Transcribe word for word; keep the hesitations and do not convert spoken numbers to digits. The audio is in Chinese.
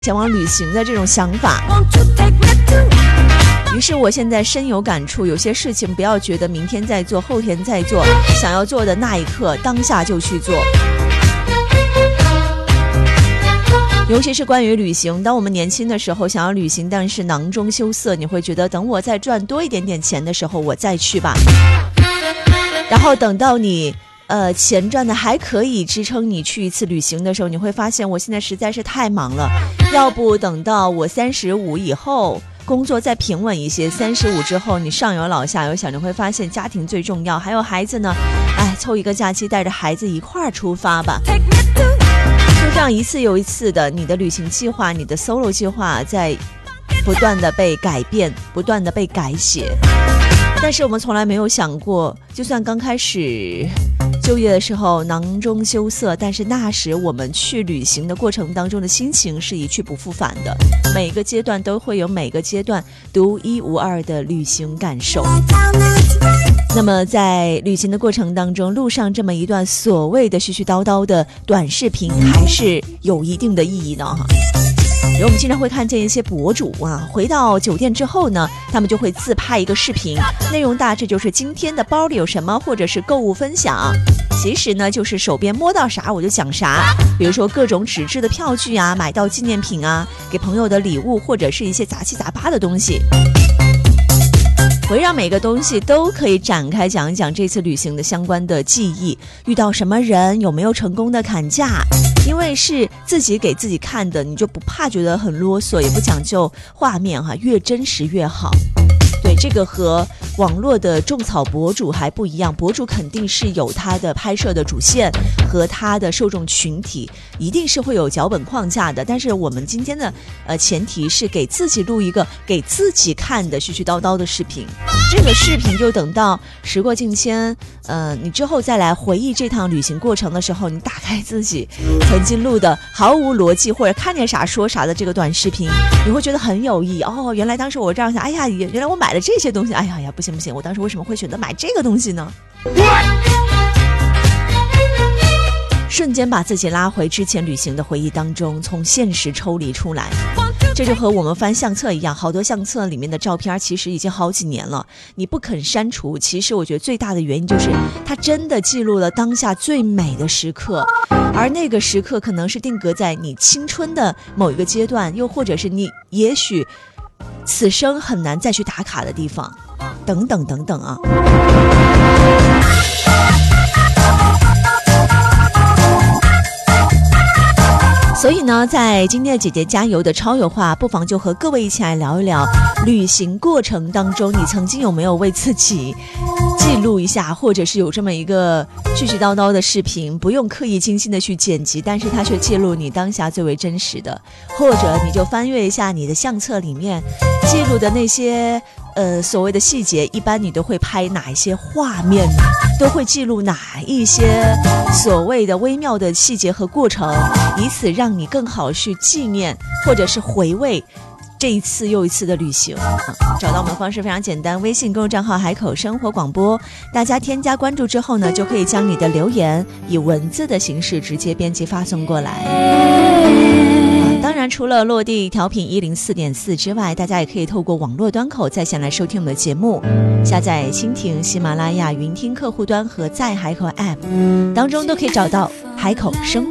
前往旅行的这种想法。于是我现在深有感触，有些事情不要觉得明天再做，后天再做，想要做的那一刻当下就去做。尤其是关于旅行，当我们年轻的时候想要旅行，但是囊中羞涩，你会觉得等我再赚多一点点钱的时候我再去吧。然后等到你呃，钱赚的还可以支撑你去一次旅行的时候，你会发现我现在实在是太忙了，要不等到我三十五以后工作再平稳一些，三十五之后你上有老下有小，你会发现家庭最重要，还有孩子呢，哎，凑一个假期带着孩子一块儿出发吧。就这样一次又一次的，你的旅行计划，你的 solo 计划在不断的被改变，不断的被改写。但是我们从来没有想过，就算刚开始就业的时候囊中羞涩，但是那时我们去旅行的过程当中的心情是一去不复返的，每个阶段都会有每个阶段独一无二的旅行感受。那么在旅行的过程当中，路上这么一段所谓的絮絮叨叨的短视频还是有一定的意义的哈。我们经常会看见一些博主啊，回到酒店之后呢，他们就会自拍一个视频，内容大致就是今天的包里有什么，或者是购物分享。其实呢，就是手边摸到啥我就讲啥，比如说各种纸质的票据啊，买到纪念品啊，给朋友的礼物，或者是一些杂七杂八的东西。围绕每个东西都可以展开讲一讲这次旅行的相关的记忆，遇到什么人，有没有成功的砍价，因为是自己给自己看的，你就不怕觉得很啰嗦，也不讲究画面哈，越真实越好。对，这个和网络的种草博主还不一样，博主肯定是有他的拍摄的主线和他的受众群体，一定是会有脚本框架的。但是我们今天的呃前提是给自己录一个给自己看的絮絮叨叨的视频，这个视频就等到时过境迁，呃，你之后再来回忆这趟旅行过程的时候，你打开自己曾经录的毫无逻辑或者看见啥说啥的这个短视频，你会觉得很有意义哦。原来当时我这样想，哎呀，原来我买了这些东西，哎呀呀，不行不行，我当时为什么会选择买这个东西呢？瞬间把自己拉回之前旅行的回忆当中，从现实抽离出来。这就和我们翻相册一样，好多相册里面的照片其实已经好几年了，你不肯删除，其实我觉得最大的原因就是它真的记录了当下最美的时刻，而那个时刻可能是定格在你青春的某一个阶段，又或者是你也许此生很难再去打卡的地方，等等等等啊。所以呢，在今天的姐姐加油的超有话，不妨就和各位一起来聊一聊旅行过程当中，你曾经有没有为自己记录一下，或者是有这么一个絮絮叨叨的视频，不用刻意精心的去剪辑，但是它却记录你当下最为真实的。或者你就翻阅一下你的相册里面记录的那些呃所谓的细节，一般你都会拍哪一些画面呢？都会记录哪一些所谓的微妙的细节和过程，以此让你更好去纪念或者是回味这一次又一次的旅行。嗯、找到我们的方式非常简单，微信公众账号海口生活广播，大家添加关注之后呢，就可以将你的留言以文字的形式直接编辑发送过来。嗯、当然除了落地调频一零四点四之外，大家也可以透过网络端口在线来收听我们的节目，下载蜻蜓、喜马拉雅、云听客户端和在海口 App 当中都可以找到海口生